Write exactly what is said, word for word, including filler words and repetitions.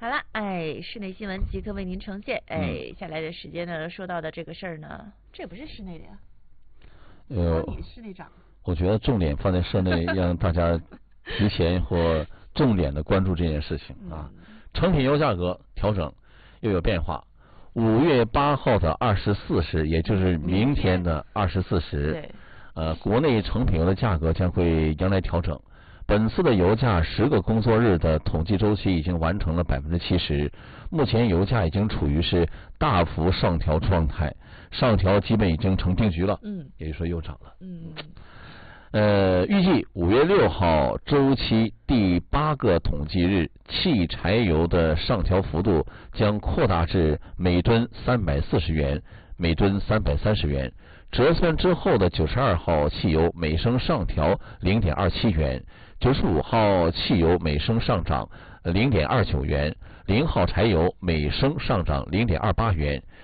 好了，哎，室内新闻即刻为您呈现。哎，嗯、下来的时间呢，说到的这个事儿呢，这也不是室内的呀。 呃， 你室内长。 我觉得重点放在室内，让大家提前或重点的关注这件事情啊。嗯、成品油价格调整又有变化。五月八号的二十四时，也就是明天的二十四时，呃，国内成品油的价格将会迎来调整。本次的油价十个工作日的统计周期已经完成了百分之七十，目前油价已经处于是大幅上调状态，上调基本已经成定局了，嗯，也就是说又涨了，嗯，呃，预计五月六号周期第八个统计日，汽柴油的上调幅度将扩大至每吨三百四十元，每吨三百三十元。折算之后的九十二号汽油每升上调零点二七元，九十五号汽油每升上涨零点二九元，零号柴油每升上涨零点二八元。